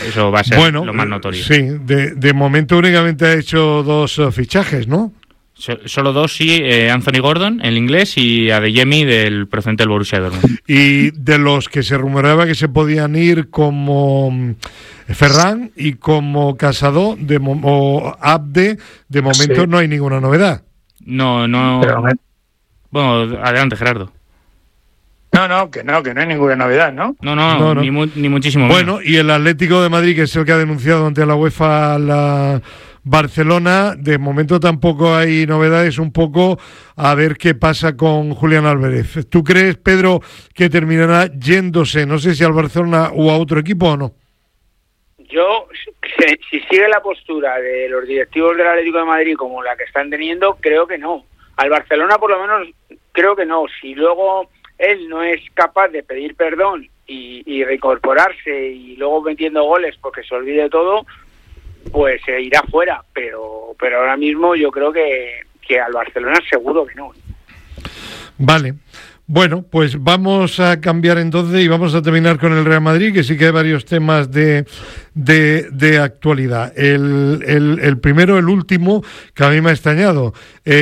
Eso va a ser lo más notorio. Sí, de momento únicamente ha hecho 2 fichajes, ¿no? Solo 2, sí, Anthony Gordon, el inglés, y Adeyemi, del procedente del Borussia Dortmund. Y de los que se rumoreaba que se podían ir, como Ferran y como Casado o Abde, de momento no hay ninguna novedad. No. Bueno, adelante, Gerardo. No, que no hay ninguna novedad, ¿no? No. Ni muchísimo menos. Bueno, y el Atlético de Madrid, que es el que ha denunciado ante la UEFA la Barcelona, de momento tampoco hay novedades, un poco a ver qué pasa con Julián Álvarez. ¿Tú crees, Pedro, que terminará yéndose, no sé si al Barcelona o a otro equipo o no? Yo, si sigue la postura de los directivos del Atlético de Madrid como la que están teniendo, creo que no. Al Barcelona, por lo menos, creo que no. Si luego él no es capaz de pedir perdón y reincorporarse y luego metiendo goles porque se olvide todo, pues se irá fuera, pero ahora mismo yo creo que al Barcelona seguro que no. Vale. Bueno, pues vamos a cambiar entonces y vamos a terminar con el Real Madrid, que sí que hay varios temas de actualidad. El primero, el último, que a mí me ha extrañado.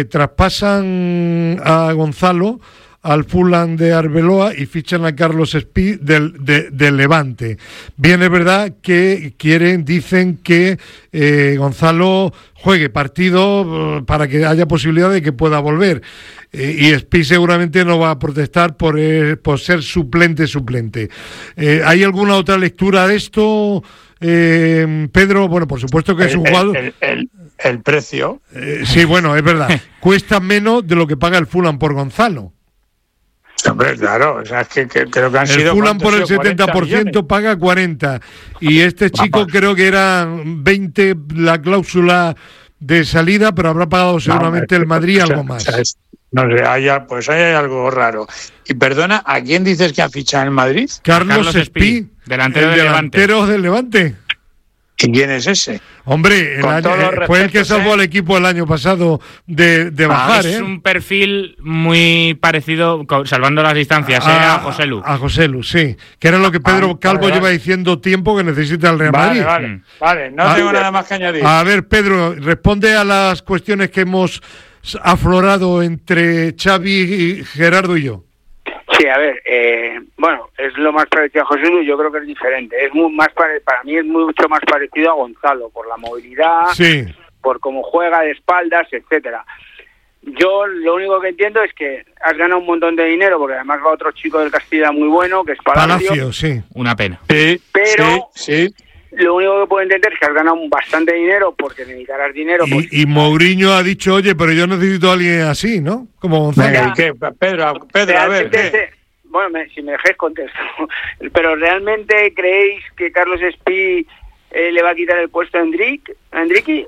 Traspasan a Gonzalo al Fulham de Arbeloa y fichan a Carlos Espí del Levante. Bien, es verdad que dicen que Gonzalo juegue partido para que haya posibilidad de que pueda volver. Y Espí seguramente no va a protestar por ser suplente. ¿Hay alguna otra lectura de esto, Pedro? Bueno, por supuesto que es un jugador... El precio. Sí, bueno, es verdad. Cuesta menos de lo que paga el Fulham por Gonzalo. Hombre, claro, o sea, es que creo que han sido... El Fulham por el 70% paga 40, y este chico creo que era 20 la cláusula de salida, pero habrá pagado seguramente el Madrid algo más. No sé, pues ahí hay algo raro. Y perdona, ¿a quién dices que ha fichado en Madrid? Carlos Espí, delantero del Levante. ¿Y quién es ese? Hombre, fue el que salvó al equipo el año pasado de bajar. Es un perfil muy parecido, salvando las distancias, a Joselu. A Joselu, sí. Que era lo que Pedro Calvo lleva diciendo tiempo que necesita el Real Madrid. Vale, no tengo nada más que añadir. A ver, Pedro, responde a las cuestiones que hemos aflorado entre Xavi, Gerardo y yo. Sí, a ver, bueno, es lo más parecido a José Luis, yo creo que es diferente. Para mí es mucho más parecido a Gonzalo, por la movilidad, sí, por cómo juega de espaldas, etcétera. Yo lo único que entiendo es que has ganado un montón de dinero, porque además va otro chico del Castilla muy bueno, que es Palacio, sí. Una pena. Pero sí. Lo único que puedo entender es que has ganado bastante dinero, porque necesitarás dinero. Y Mourinho ha dicho, oye, pero yo necesito a alguien así, ¿no? Como Gonzalo. ¿Qué? Pedro, a ver, ¿qué? Bueno, si me dejáis contesto. Pero ¿realmente creéis que Carlos Espí le va a quitar el puesto a Enrique?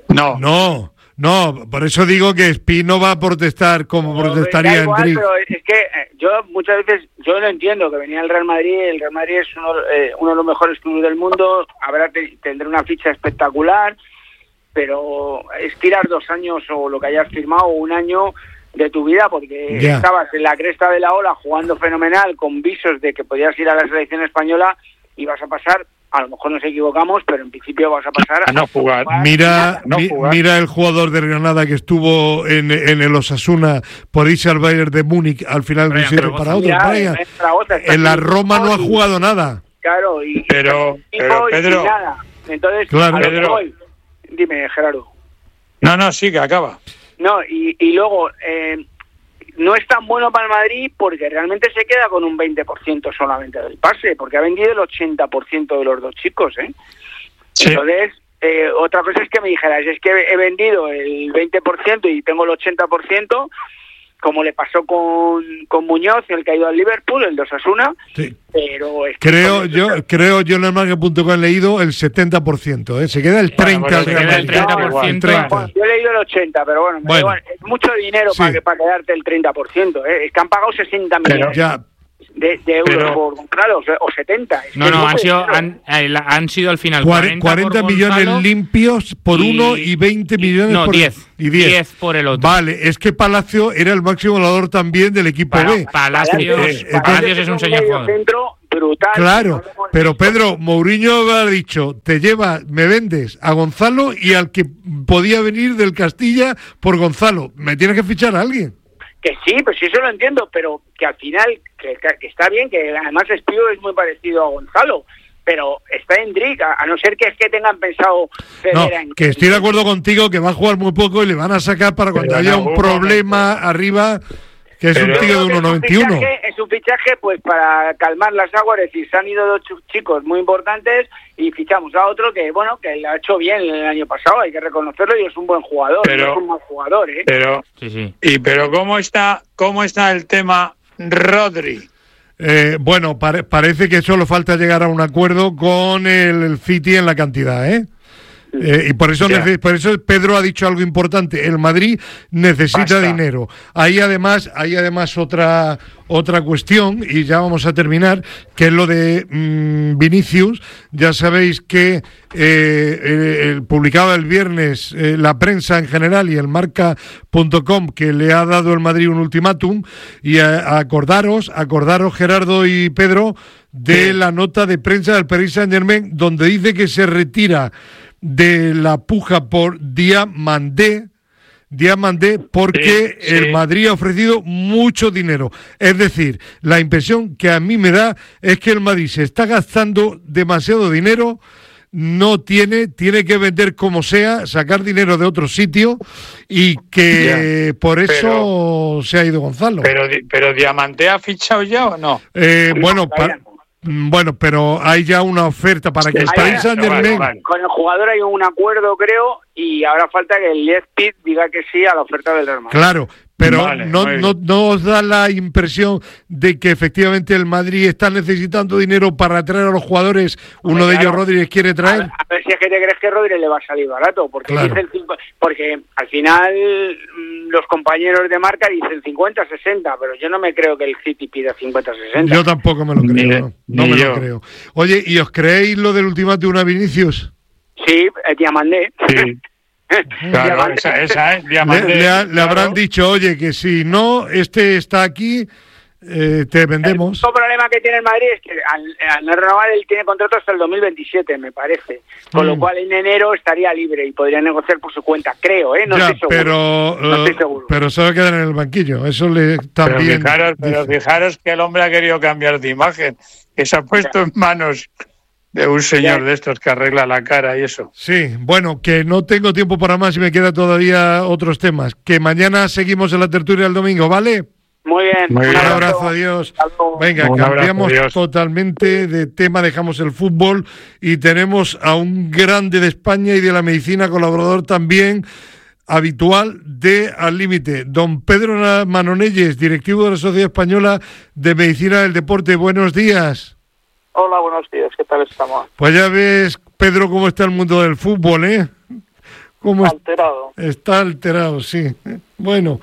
No, por eso digo que Espí no va a protestar como protestaría Enrique. Pero es que yo muchas veces, yo lo entiendo, que venía el Real Madrid es uno de los mejores clubes del mundo, tendrá una ficha espectacular, pero es tirar 2 años o lo que hayas firmado, 1 año de tu vida, porque estabas en la cresta de la ola jugando fenomenal, con visos de que podías ir a la selección española y vas a pasar, a lo mejor nos equivocamos, pero en principio vas a pasar a no jugar. Mira el jugador de Granada que estuvo en el Osasuna por irse al Bayern de Múnich, al final no sirve para otro. En la Roma no ha jugado nada. Claro, pero Pedro, nada. Entonces, claro, Pedro, dime, Gerardo. No, sí, que acaba. No, y luego, no es tan bueno para el Madrid porque realmente se queda con un 20% solamente del pase, porque ha vendido el 80% de los 2 chicos, Sí. Entonces, otra cosa es que me dijeras, es que he vendido el 20% y tengo el 80%, como le pasó con Muñoz, el que ha ido al Liverpool, el de Osasuna, sí. Pero es creo yo en el marca.com he leído el 70%, se queda el 30%. Bueno, se queda el 30%. Bueno, yo he leído el 80%, pero bueno, es mucho dinero para quedarte el 30%, es que han pagado 60 millones. De euros por Gonzalo, o 70. Han sido al final 40 millones limpios por uno y 20 millones por 10. Y 10 por el otro. Vale, es que Palacio era el máximo goleador también del equipo B. Palacios es un señor jugador. Centro brutal. Claro, pero Pedro, Mourinho ha dicho, me vendes a Gonzalo y al que podía venir del Castilla por Gonzalo. Me tienes que fichar a alguien. Que sí, pues sí, eso lo entiendo, pero que al final, que está bien, que además Espío es muy parecido a Gonzalo, pero está en Hendrik, a no ser que es que tengan pensado ceder a Hendrik. Que estoy de acuerdo contigo que va a jugar muy poco y le van a sacar para cuando haya un problema arriba, que es un tío de 1,91. Es un fichaje pues para calmar las aguas, es decir, se han ido 2 chicos muy importantes y fichamos a otro que, bueno, que lo ha hecho bien el año pasado, hay que reconocerlo, y es un buen jugador, pero, no es un mal jugador, ¿eh? Pero, sí. Pero ¿cómo está el tema Rodri? Bueno, parece que solo falta llegar a un acuerdo con el City en la cantidad, ¿eh? Y por eso Pedro ha dicho algo importante. El Madrid necesita dinero. Hay además otra cuestión, y ya vamos a terminar, que es lo de Vinicius. Ya sabéis que publicaba el viernes la prensa en general y el marca.com que le ha dado el Madrid un ultimátum, y acordaros Gerardo y Pedro de la nota de prensa del Paris Saint-Germain, donde dice que se retira de la puja por Diamandé porque el Madrid ha ofrecido mucho dinero. Es decir, la impresión que a mí me da es que el Madrid se está gastando demasiado dinero, tiene que vender como sea, sacar dinero de otro sitio, y que por eso se ha ido Gonzalo. Pero Diamandé ha fichado ya ¿o no? Bueno, pero hay ya una oferta para que el Paris Saint-Germain... Con el jugador hay un acuerdo, creo, y ahora falta que el Leipzig diga que sí a la oferta del Real Madrid. Claro, pero no os da la impresión de que efectivamente el Madrid está necesitando dinero para atraer a los jugadores. Uno de ellos, Rodríguez, quiere traer. A ver si es que te crees que Rodríguez le va a salir barato, porque porque al final los compañeros de marca dicen 50-60, pero yo no me creo que el City pida 50-60. Yo tampoco me lo creo, no me lo creo. Oye, ¿y os creéis lo del ultimátum a Vinicius? Sí, Diamandé. Sí. Claro, esa es Diamandé. Le habrán dicho, oye, que si no, está aquí, te vendemos. El único problema que tiene el Madrid es que al no renovar, él tiene contrato hasta el 2027, me parece. Con lo cual en enero estaría libre y podría negociar por su cuenta, creo, ¿eh? No estoy seguro. No estoy seguro. Pero se va a quedar en el banquillo, eso le también... Pero fijaros que el hombre ha querido cambiar de imagen, que se ha puesto en manos de un señor de estos que arregla la cara y eso. Sí, bueno, que no tengo tiempo para más y me quedan todavía otros temas. Que mañana seguimos en la tertulia el domingo, ¿vale? Muy bien. Un abrazo, adiós. Venga, cambiamos totalmente de tema, dejamos el fútbol y tenemos a un grande de España y de la medicina, colaborador también habitual de Al Límite, don Pedro Manonelles, directivo de la Sociedad Española de Medicina del Deporte. Buenos días. Hola, buenos días, ¿qué tal estamos? Pues ya ves, Pedro, cómo está el mundo del fútbol, ¿eh? Alterado. Está alterado, sí. Bueno,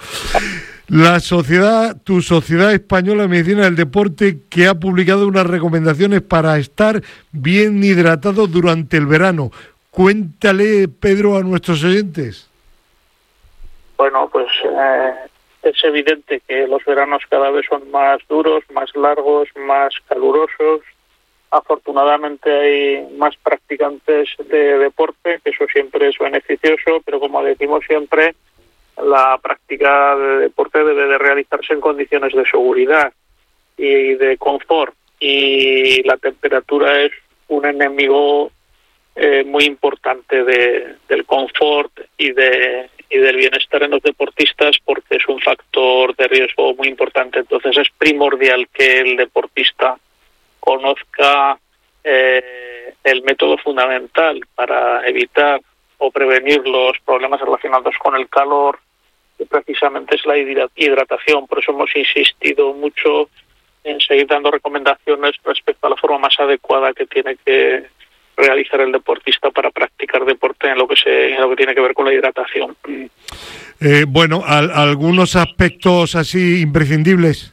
tu Sociedad Española de Medicina del Deporte, que ha publicado unas recomendaciones para estar bien hidratado durante el verano. Cuéntale, Pedro, a nuestros oyentes. Bueno, pues es evidente que los veranos cada vez son más duros, más largos, más calurosos. Afortunadamente hay más practicantes de deporte, que eso siempre es beneficioso, pero como decimos siempre, la práctica de deporte debe de realizarse en condiciones de seguridad y de confort, y la temperatura es un enemigo muy importante del confort y del bienestar en los deportistas, porque es un factor de riesgo muy importante. Entonces es primordial que el deportista conozca el método fundamental para evitar o prevenir los problemas relacionados con el calor, que precisamente es la hidratación. Por eso hemos insistido mucho en seguir dando recomendaciones respecto a la forma más adecuada que tiene que realizar el deportista para practicar deporte en lo que tiene que ver con la hidratación. Bueno, algunos aspectos así imprescindibles.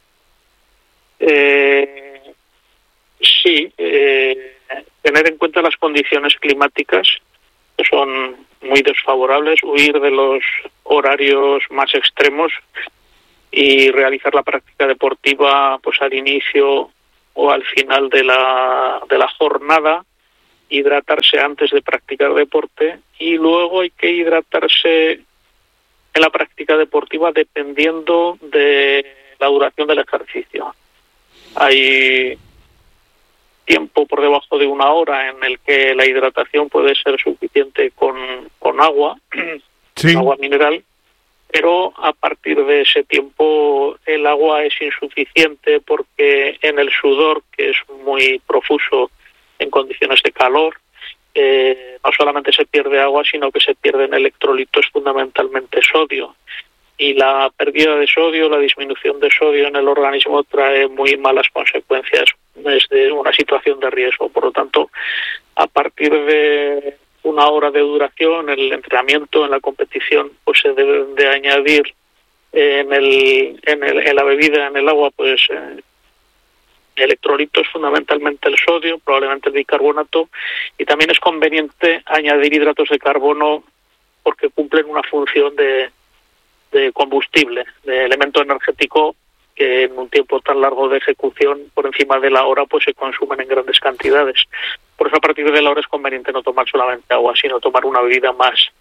Sí, tener en cuenta las condiciones climáticas, que son muy desfavorables, huir de los horarios más extremos y realizar la práctica deportiva pues al inicio o al final de la jornada, hidratarse antes de practicar deporte, y luego hay que hidratarse en la práctica deportiva dependiendo de la duración del ejercicio. Hay tiempo por debajo de 1 hora en el que la hidratación puede ser suficiente con agua, Sí. agua mineral, pero a partir de ese tiempo el agua es insuficiente porque en el sudor, que es muy profuso en condiciones de calor, no solamente se pierde agua, sino que se pierden electrolitos, fundamentalmente sodio. Y la pérdida de sodio, la disminución de sodio en el organismo trae muy malas consecuencias. Es de una situación de riesgo. Por lo tanto, a partir de 1 hora de duración, el entrenamiento, en la competición, pues se deben de añadir en la bebida, en el agua, pues electrolitos, fundamentalmente el sodio, probablemente el bicarbonato, y también es conveniente añadir hidratos de carbono porque cumplen una función de combustible, de elemento energético que en un tiempo tan largo de ejecución, por encima de la hora, pues se consumen en grandes cantidades. Por eso a partir de la hora es conveniente no tomar solamente agua, sino tomar una bebida más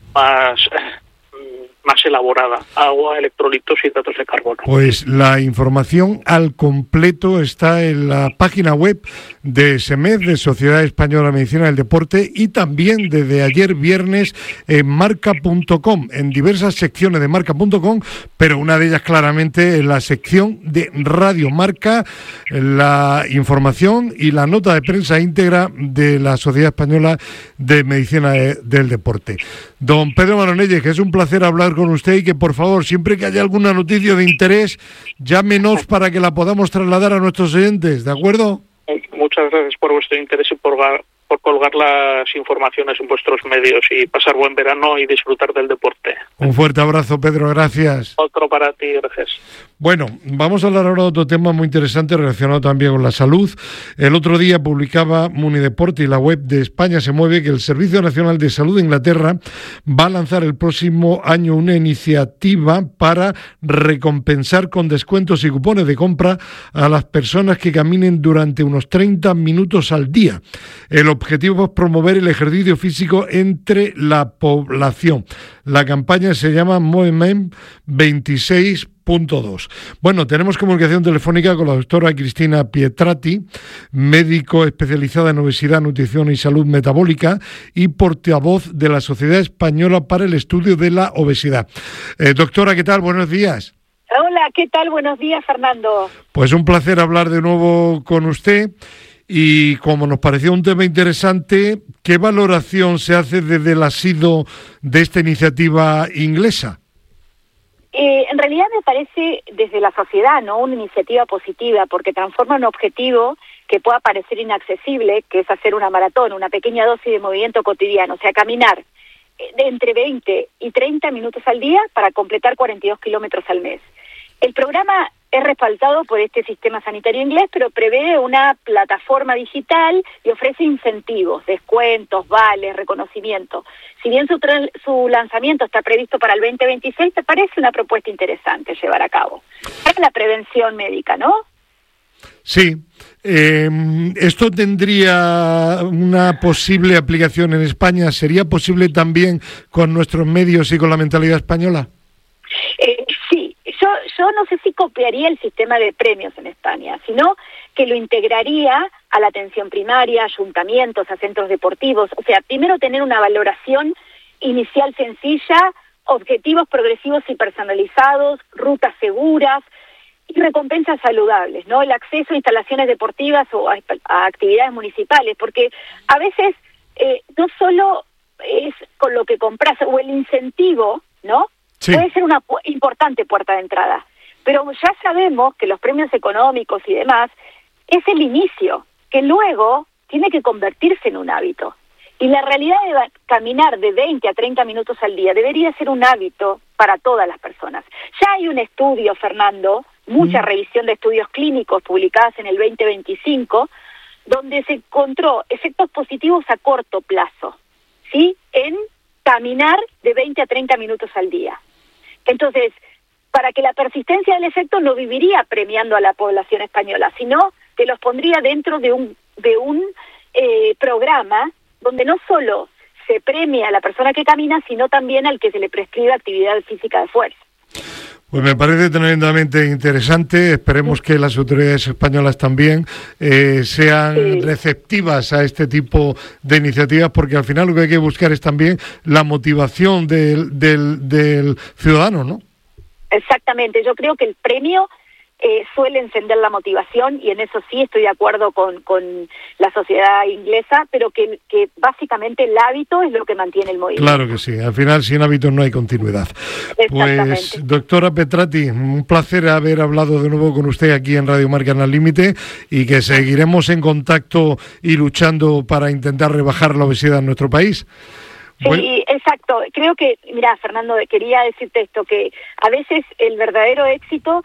elaborada: agua, electrolitos y hidratos de carbono. Pues la información al completo está en la página web de SEMED, de Sociedad Española de Medicina del Deporte, y también desde ayer viernes en marca.com, en diversas secciones de marca.com, pero una de ellas claramente en la sección de Radio Marca, la información y la nota de prensa íntegra de la Sociedad Española de Medicina del Deporte. Don Pedro Maronelles, que es un placer hablar con usted, y que por favor, siempre que haya alguna noticia de interés, llámenos para que la podamos trasladar a nuestros oyentes, ¿de acuerdo? Muchas gracias por vuestro interés y por colgar las informaciones en vuestros medios, y pasar buen verano y disfrutar del deporte. Un fuerte abrazo, Pedro, gracias. Otro para ti, gracias. Bueno, vamos a hablar ahora de otro tema muy interesante relacionado también con la salud. El otro día publicaba Munideporte y la web de España se mueve que el Servicio Nacional de Salud de Inglaterra va a lanzar el próximo año una iniciativa para recompensar con descuentos y cupones de compra a las personas que caminen durante unos 30 minutos al día. El objetivo es promover el ejercicio físico entre la población. La campaña se llama Movement 26.2. Bueno, tenemos comunicación telefónica con la doctora Cristina Pietrati, médico especializada en obesidad, nutrición y salud metabólica y portavoz de la Sociedad Española para el Estudio de la Obesidad. Doctora, ¿qué tal? Buenos días. Hola, ¿qué tal? Buenos días, Fernando. Pues un placer hablar de nuevo con usted. Y como nos pareció un tema interesante, ¿qué valoración se hace desde el asido de esta iniciativa inglesa? En realidad me parece desde la sociedad, ¿no?, una iniciativa positiva, porque transforma un objetivo que pueda parecer inaccesible, que es hacer una maratón, una pequeña dosis de movimiento cotidiano, o sea, caminar de entre 20 y 30 minutos al día para completar 42 kilómetros al mes. El programa es respaldado por este sistema sanitario inglés, pero prevé una plataforma digital y ofrece incentivos, descuentos, vales, reconocimiento. Si bien su lanzamiento está previsto para el 2026, me parece una propuesta interesante llevar a cabo. Es la prevención médica, ¿no? Sí. ¿Esto tendría una posible aplicación en España? ¿Sería posible también con nuestros medios y con la mentalidad española? Sí. Yo no sé si copiaría el sistema de premios en España, sino que lo integraría a la atención primaria, ayuntamientos, a centros deportivos. O sea, primero tener una valoración inicial sencilla, objetivos progresivos y personalizados, rutas seguras y recompensas saludables, ¿no? El acceso a instalaciones deportivas o a actividades municipales, porque a veces no solo es con lo que compras o el incentivo, ¿no? Sí. Puede ser una importante puerta de entrada, pero ya sabemos que los premios económicos y demás es el inicio, que luego tiene que convertirse en un hábito. Y la realidad de caminar de 20 a 30 minutos al día debería ser un hábito para todas las personas. Ya hay un estudio, Fernando, mucha revisión de estudios clínicos publicadas en el 2025, donde se encontró efectos positivos a corto plazo, ¿sí?, en caminar de 20 a 30 minutos al día. Entonces, para que la persistencia del efecto no viviría premiando a la población española, sino que los pondría dentro de un programa donde no solo se premia a la persona que camina, sino también al que se le prescribe actividad física de fuerza. Pues me parece tremendamente interesante. Esperemos que las autoridades españolas también sean receptivas a este tipo de iniciativas, porque al final lo que hay que buscar es también la motivación del ciudadano, ¿no? Exactamente. Yo creo que el premio suele encender la motivación, y en eso sí estoy de acuerdo con la sociedad inglesa, pero que básicamente el hábito es lo que mantiene el movimiento. Claro que sí, al final sin hábitos no hay continuidad. Pues, doctora Petrati, un placer haber hablado de nuevo con usted aquí en Radio Marca Al Límite, y que seguiremos en contacto y luchando para intentar rebajar la obesidad en nuestro país. Sí, exacto. Creo que, mira, Fernando, quería decirte esto, que a veces el verdadero éxito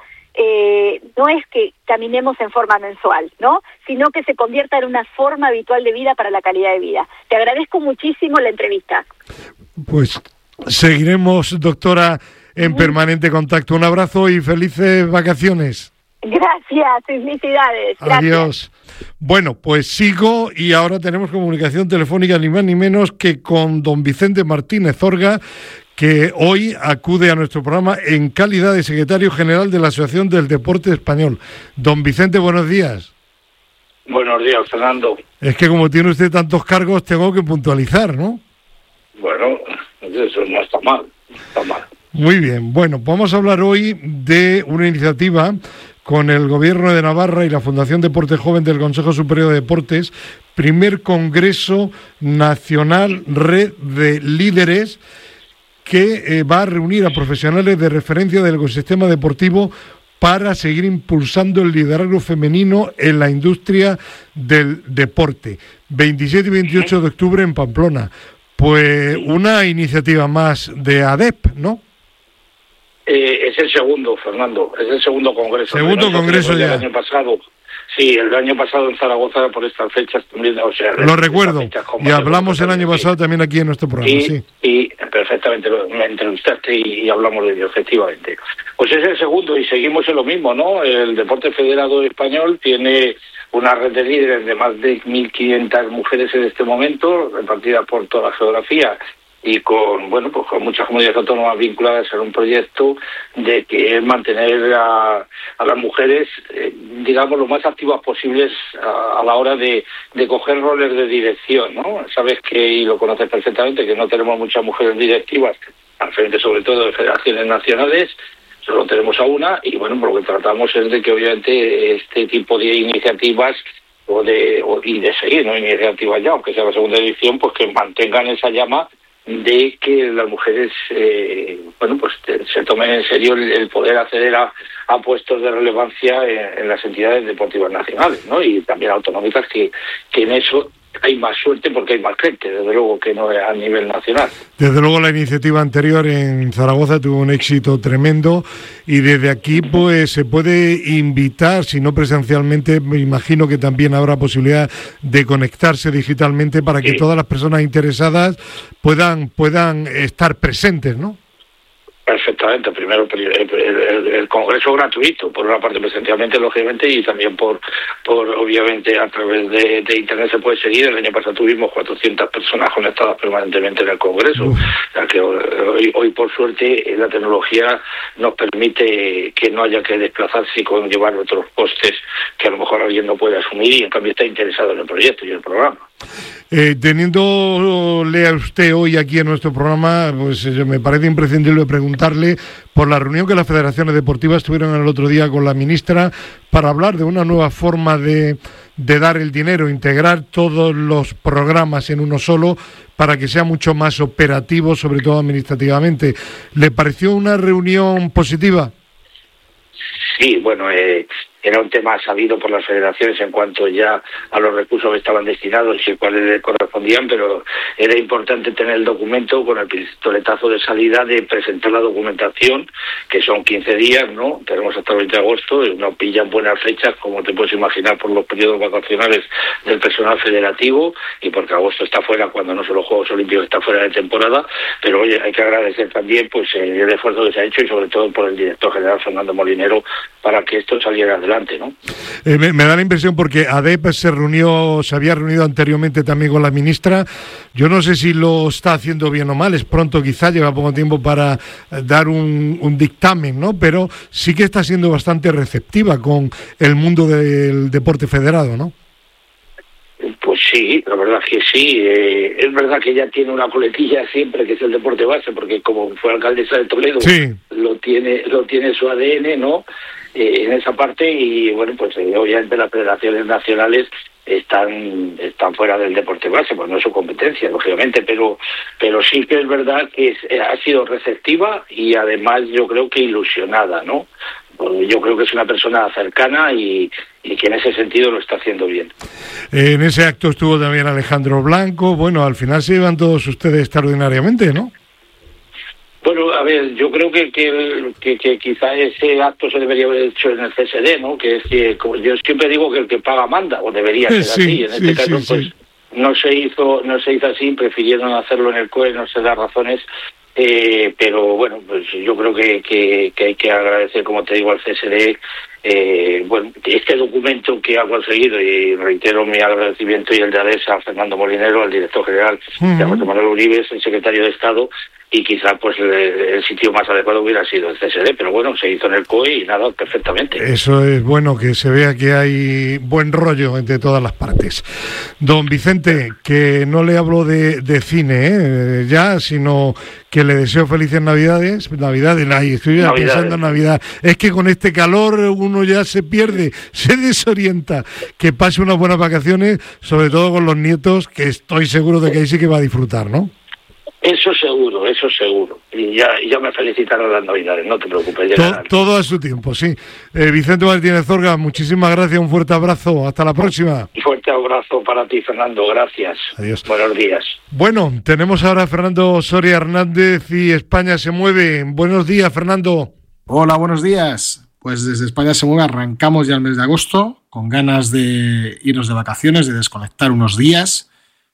no es que caminemos en forma mensual, ¿no? Sino que se convierta en una forma habitual de vida para la calidad de vida. Te agradezco muchísimo la entrevista. Pues seguiremos, doctora, en permanente contacto. Un abrazo y felices vacaciones. Gracias, felicidades. Gracias. Adiós. Bueno, pues sigo, y ahora tenemos comunicación telefónica ni más ni menos que con don Vicente Martínez Orga, que hoy acude a nuestro programa en calidad de secretario general de la Asociación del Deporte Español. Don Vicente, buenos días. Buenos días, Fernando. Es que como tiene usted tantos cargos, tengo que puntualizar, ¿no? Bueno, eso no está mal, está mal. Muy bien, bueno, vamos a hablar hoy de una iniciativa con el Gobierno de Navarra y la Fundación Deporte Joven del Consejo Superior de Deportes, primer Congreso Nacional Red de Líderes, que va a reunir a profesionales de referencia del ecosistema deportivo para seguir impulsando el liderazgo femenino en la industria del deporte. 27 y 28 de octubre en Pamplona. Pues una iniciativa más de ADEP, ¿no? Es el segundo, Fernando, es el segundo congreso. Segundo congreso ya. El año pasado. Sí, el año pasado en Zaragoza por estas fechas también, o sea... Lo recuerdo, y hablamos el año pasado también aquí en nuestro programa, sí. Y perfectamente, me entrevistaste y hablamos de ello, efectivamente. Pues es el segundo y seguimos en lo mismo, ¿no? El Deporte Federado Español tiene una red de líderes de más de 1.500 mujeres en este momento, repartidas por toda la geografía, y con muchas comunidades autónomas vinculadas en un proyecto de que es mantener a las mujeres, digamos, lo más activas posibles a la hora de coger roles de dirección, ¿no? Sabes que, y lo conoces perfectamente, que no tenemos muchas mujeres directivas, al frente sobre todo de federaciones nacionales, solo tenemos a una, y bueno, por lo que tratamos es de que obviamente este tipo de iniciativas y de seguir, ¿no? Iniciativas ya, aunque sea la segunda edición, pues que mantengan esa llama de que las mujeres se tomen en serio el poder acceder a puestos de relevancia en las entidades deportivas nacionales, ¿no? Y también autonómicas, que en eso hay más suerte porque hay más gente, desde luego, que no a nivel nacional. Desde luego la iniciativa anterior en Zaragoza tuvo un éxito tremendo, y desde aquí pues se puede invitar, si no presencialmente, me imagino que también habrá posibilidad de conectarse digitalmente para que todas las personas interesadas puedan estar presentes, ¿no? Perfectamente. Primero el congreso gratuito, por una parte presencialmente, lógicamente, y también por obviamente a través de internet se puede seguir. El año pasado tuvimos 400 personas conectadas permanentemente en el congreso. O sea que hoy por suerte la tecnología nos permite que no haya que desplazarse y conllevar otros costes que a lo mejor alguien no puede asumir, y en cambio está interesado en el proyecto y el programa. Teniéndole a usted hoy aquí en nuestro programa, pues me parece imprescindible preguntarle por la reunión que las federaciones deportivas tuvieron el otro día con la ministra para hablar de una nueva forma de dar el dinero, integrar todos los programas en uno solo para que sea mucho más operativo, sobre todo administrativamente. ¿Le pareció una reunión positiva? Sí, bueno, era un tema sabido por las federaciones en cuanto ya a los recursos que estaban destinados y cuáles le correspondían, pero era importante tener el documento con el pistoletazo de salida de presentar la documentación, que son 15 días, ¿no? Tenemos hasta el 20 de agosto, nos pillan buenas fechas, como te puedes imaginar, por los periodos vacacionales del personal federativo, y porque agosto está fuera, cuando no son los Juegos Olímpicos, está fuera de temporada, pero oye, hay que agradecer también pues el esfuerzo que se ha hecho, y sobre todo por el director general Fernando Molinero, para que esto saliera adelante. adelante, ¿no? Me da la impresión, porque ADEP se había reunido anteriormente también con la ministra. Yo no sé si lo está haciendo bien o mal, es pronto quizá, lleva poco tiempo para dar un dictamen, ¿no? Pero sí que está siendo bastante receptiva con el mundo del deporte federado, ¿no? Pues sí, la verdad es que sí. Es verdad que ella tiene una coletilla siempre, que es el deporte base, porque como fue alcaldesa de Toledo, sí, lo tiene su ADN, ¿no? En esa parte, y bueno, pues obviamente las federaciones nacionales están fuera del deporte base, pues no es su competencia, lógicamente, pero sí que es verdad que ha sido receptiva y además yo creo que ilusionada, ¿no? Yo creo que es una persona cercana y que en ese sentido lo está haciendo bien. En ese acto estuvo también Alejandro Blanco. Bueno, al final se llevan todos ustedes extraordinariamente, ¿no? Bueno, a ver, yo creo que quizá ese acto se debería haber hecho en el CSD, ¿no? Que es que, como yo siempre digo, que el que paga manda, o debería ser así. En este caso, pues no se hizo así, prefirieron hacerlo en el COE, no sé las razones. Pero bueno, pues yo creo que hay que agradecer, como te digo, al CSD bueno, este documento que ha conseguido, y reitero mi agradecimiento y el de ADESA a Fernando Molinero, al director general, y a José Manuel Uribe, el secretario de Estado, y quizá pues el sitio más adecuado hubiera sido el CSD, pero bueno, se hizo en el COE y nada, perfectamente. Eso es bueno, que se vea que hay buen rollo entre todas las partes. Don Vicente, que no le hablo de cine ya, sino que le deseo felices Navidades, ahí estoy ya pensando en Navidad. Es que con este calor uno ya se pierde, se desorienta. Que pase unas buenas vacaciones, sobre todo con los nietos, que estoy seguro de que ahí sí que va a disfrutar, ¿no? Eso seguro. Y ya me felicitarán las Navidades, no te preocupes. Todo a su tiempo, sí. Vicente Martínez Orga, muchísimas gracias, un fuerte abrazo. Hasta la próxima. Un fuerte abrazo para ti, Fernando. Gracias. Adiós. Buenos días. Bueno, tenemos ahora a Fernando Soria Hernández y España se mueve. Buenos días, Fernando. Hola, buenos días. Pues desde España se mueve arrancamos ya el mes de agosto, con ganas de irnos de vacaciones, de desconectar unos días.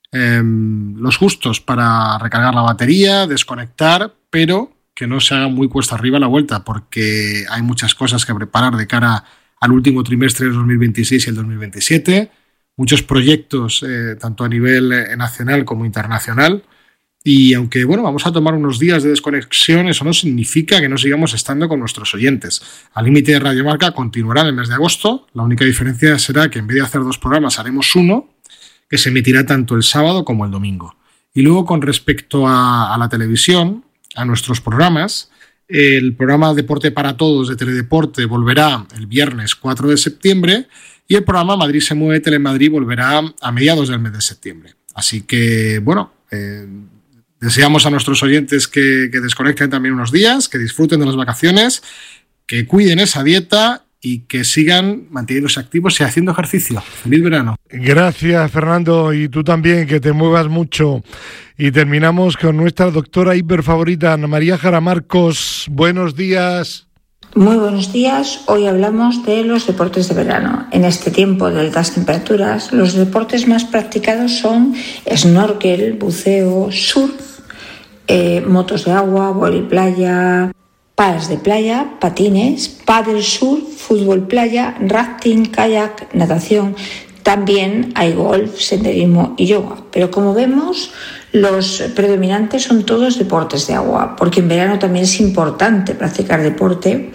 Los justos para recargar la batería, desconectar, pero que no se haga muy cuesta arriba la vuelta, porque hay muchas cosas que preparar de cara al último trimestre del 2026 y el 2027, muchos proyectos tanto a nivel nacional como internacional, y aunque bueno, vamos a tomar unos días de desconexión, eso no significa que no sigamos estando con nuestros oyentes. Al Límite de Radio Marca continuará en el mes de agosto, la única diferencia será que en vez de hacer 2 programas haremos uno, que se emitirá tanto el sábado como el domingo. Y luego, con respecto a la televisión, a nuestros programas, el programa Deporte para Todos de Teledeporte volverá el viernes 4 de septiembre y el programa Madrid se mueve Telemadrid volverá a mediados del mes de septiembre. Así que, bueno, deseamos a nuestros oyentes que desconecten también unos días, que disfruten de las vacaciones, que cuiden esa dieta y que sigan manteniéndose activos y haciendo ejercicio. ¡Feliz verano! Gracias, Fernando, y tú también, que te muevas mucho. Y terminamos con nuestra doctora hiperfavorita, Ana María Jara Marcos. Buenos días. Muy buenos días. Hoy hablamos de los deportes de verano. En este tiempo de altas temperaturas, los deportes más practicados son snorkel, buceo, surf, motos de agua, vóley playa, palas de playa, patines, pádel surf, fútbol playa, rafting, kayak, natación. También hay golf, senderismo y yoga. Pero como vemos, los predominantes son todos deportes de agua, porque en verano también es importante practicar deporte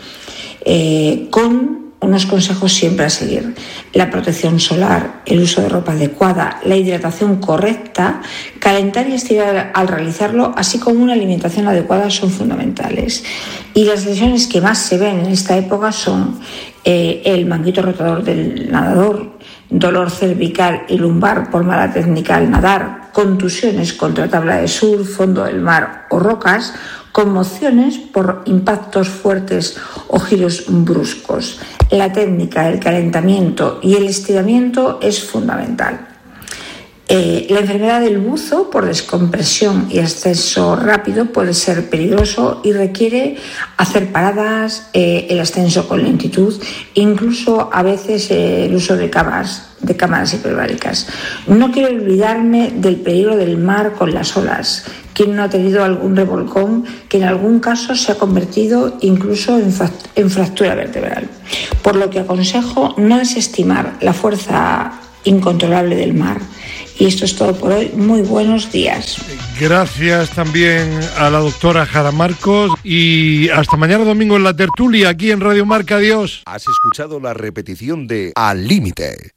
con unos consejos siempre a seguir: la protección solar, el uso de ropa adecuada, la hidratación correcta, calentar y estirar al realizarlo, así como una alimentación adecuada son fundamentales. Y las lesiones que más se ven en esta época son el manguito rotador del nadador, dolor cervical y lumbar por mala técnica al nadar, contusiones contra tabla de surf, fondo del mar o rocas, conmociones por impactos fuertes o giros bruscos. La técnica, el calentamiento y el estiramiento es fundamental. La enfermedad del buzo por descompresión y ascenso rápido puede ser peligroso y requiere hacer paradas, el ascenso con lentitud, incluso a veces el uso de cámaras hiperbáricas. No quiero olvidarme del peligro del mar con las olas. ¿Quién no ha tenido algún revolcón que en algún caso se ha convertido incluso en fractura vertebral? Por lo que aconsejo no desestimar la fuerza incontrolable del mar. Y esto es todo por hoy. Muy buenos días. Gracias también a la doctora Jara Marcos y hasta mañana domingo en la tertulia aquí en Radio Marca. Adiós. Has escuchado la repetición de Al Límite.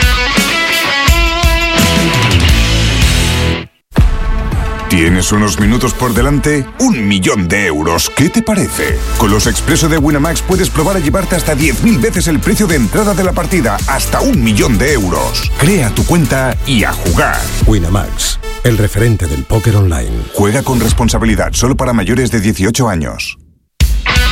¿Tienes unos minutos por delante? 1 millón de euros, ¿qué te parece? Con los Expreso de Winamax puedes probar a llevarte hasta 10.000 veces el precio de entrada de la partida, hasta 1 millón de euros. Crea tu cuenta y a jugar. Winamax, el referente del póker online. Juega con responsabilidad, solo para mayores de 18 años.